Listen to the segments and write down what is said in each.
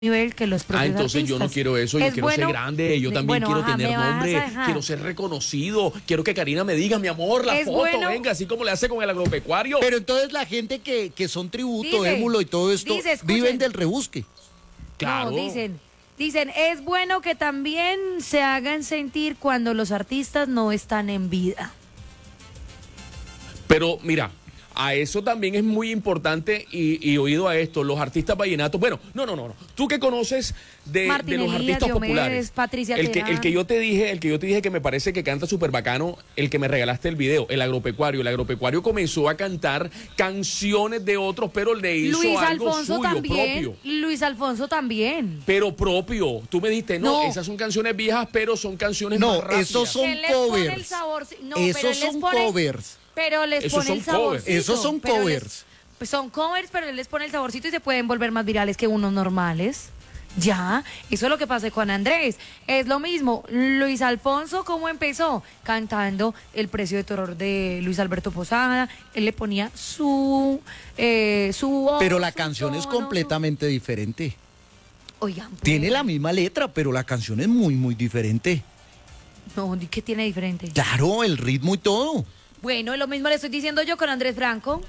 nivel que los propios entonces artistas. yo no quiero eso, yo quiero ser grande, yo también quiero tener nombre, quiero ser reconocido, quiero que Karina me diga, mi amor, la foto, venga, así como le hace con el agropecuario. Pero entonces la gente que son tributo, émulo y todo esto, viven del rebusque. Claro. No, dicen, es bueno que también se hagan sentir cuando los artistas no están en vida. Pero mira, a eso también es muy importante y oído a esto, los artistas vallenatos. Bueno, no. Tú que conoces de los artistas Diomedes, populares. Patricia el que yo te dije que me parece que canta súper bacano, el que me regalaste el video, el agropecuario. El agropecuario comenzó a cantar canciones de otros, pero le hizo algo suyo, propio. Luis Alfonso también. Pero propio. Tú me dijiste, no, esas son canciones viejas, pero son canciones más rápidas. No, esos son covers. Esos son covers. Pero les pone el saborcito. Esos son covers. Son covers, pero él les pone el saborcito y se pueden volver más virales que unos normales. Ya, eso es lo que pasa con Andrés. Es lo mismo. Luis Alfonso, ¿cómo empezó? Cantando El precio de terror de Luis Alberto Posada. Él le ponía su voz. Pero la canción es completamente diferente. Oigan. Pues, tiene la misma letra, pero la canción es muy, muy diferente. No, ¿qué tiene diferente? Claro, el ritmo y todo. Bueno, lo mismo le estoy diciendo yo con Andrés Franco.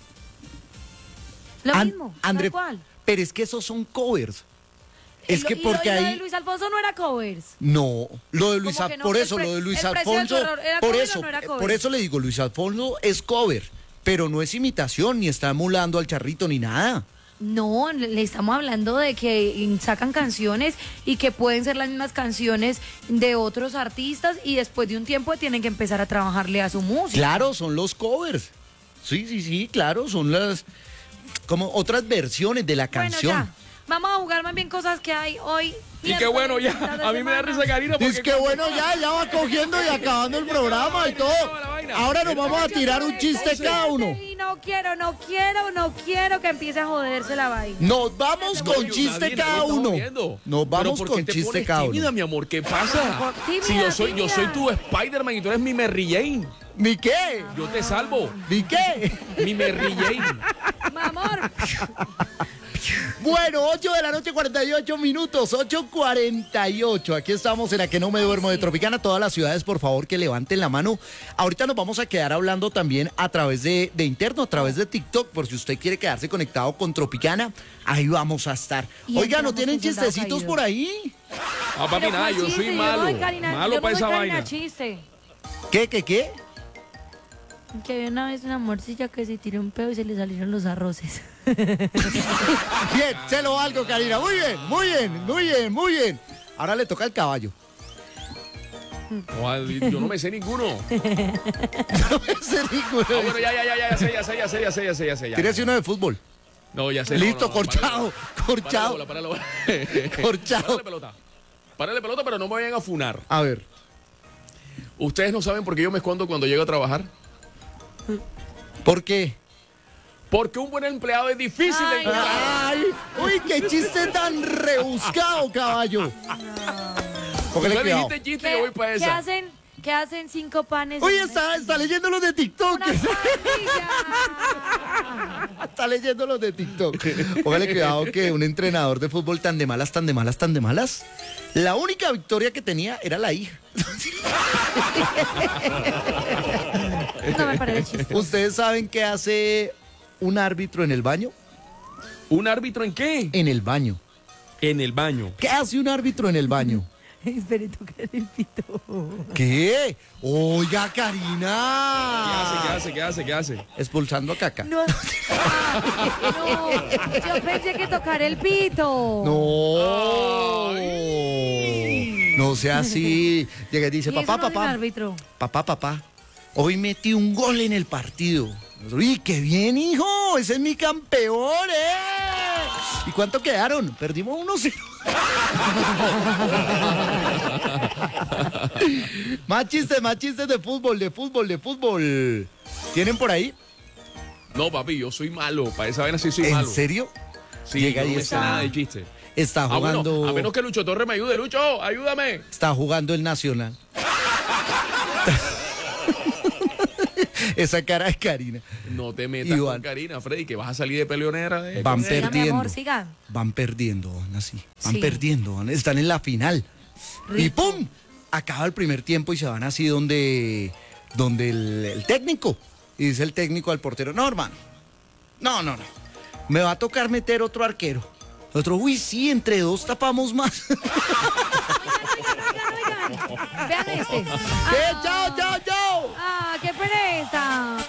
Lo mismo, Andrés, ¿cuál? Pero es que esos son covers. Es que porque lo ahí... de Luis Alfonso no era covers. No, lo de Luis no? Por eso, lo de Luis Alfonso... Por eso le digo, Luis Alfonso es cover, pero no es imitación, ni está emulando al Charrito, ni nada. No, le estamos hablando de que sacan canciones y que pueden ser las mismas canciones de otros artistas y después de un tiempo tienen que empezar a trabajarle a su música. Claro, son los covers. Sí, claro, son las como otras versiones de la canción. Ya. Vamos a jugar más bien cosas que hay hoy. Y qué bueno ya, a mí me da risa Karina. Es que bueno ya va cogiendo y acabando el programa y todo. Ahora nos vamos a tirar un chiste cada uno. Y no quiero que empiece a joderse la vaina. Nos vamos con chiste cada uno. Nos vamos con chiste cada uno. Tímida, mi amor, ¿qué pasa? Si yo soy tu Spider-Man y tú eres mi Mary Jane. ¿Mi qué? Yo te salvo. ¿Mi qué? Mi Mary Jane. Mi amor. Bueno, 8 de la noche, 48 minutos, 8:48. Aquí estamos en la que no me duermo de Tropicana. Todas las ciudades, por favor, que levanten la mano. Ahorita nos vamos a quedar hablando también a través de interno, a través de TikTok, por si usted quiere quedarse conectado con Tropicana, ahí vamos a estar. Oiga, ¿no tienen chistecitos por ahí? Ah, papi, nada, yo soy malo. Malo para esa vaina. ¿Qué? Que había una vez una morcilla que se tiró un pedo y se le salieron los arroces. Bien, se lo valgo, Karina. Muy bien. Ahora le toca el caballo. No, yo no me sé ninguno. No me sé ninguno. Bueno, ya sé. Tírese uno de fútbol. No, ya sé. Listo, no, corchado. Párale, Corchado. Párale pelota, pero no me vayan a funar. A ver. ¿Ustedes no saben por qué yo me escondo cuando llego a trabajar? ¿Por qué? Porque un buen empleado es difícil de encontrar. ¡Ay! ¡Uy, qué chiste tan rebuscado, caballo! Póngale cuidado. Dijiste chiste, yo voy para esa. ¿Qué hacen 5 panes? Oye, está leyendo los de TikTok. Está leyendo los de TikTok. Póngale cuidado que un entrenador de fútbol tan de malas, la única victoria que tenía era la hija. No me parece chistoso. ¿Ustedes saben qué hace un árbitro en el baño? ¿Un árbitro en qué? En el baño. En el baño. ¿Qué hace un árbitro en el baño? Espere, tocar el pito. ¿Qué? Oiga, Karina. ¿Qué hace? Expulsando a Caca. No, yo pensé que tocar el pito. No. Ay. No sea así. Llega y dice, papá. Árbitro. Papá. Hoy metí un gol en el partido. ¡Uy, qué bien, hijo! ¡Ese es mi campeón, ¿Y cuánto quedaron? Perdimos 1-0. Más chistes de fútbol. ¿Tienen por ahí? No, papi, yo soy malo. Para esa vaina sí soy malo. ¿En serio? Sí, Llega yo no y me sé nada de chiste. Está jugando... Bueno, a menos que Lucho Torres me ayude. Lucho, ayúdame. Está jugando el Nacional. Esa cara de Karina. No te metas con Karina, Freddy, que vas a salir de peleonera. Van Siga, perdiendo. mi amor, siga. Van perdiendo, van así. Van Sí. perdiendo, están en la final. Y Rico. ¡pum! Acaba el primer tiempo y se van así donde el técnico. Y dice el técnico al portero, no, hermano. No. Me va a tocar meter otro arquero. Otro, uy, sí, entre dos tapamos más. Vean este. ¿Qué? ¡Chao! ¡Ah, qué pereza!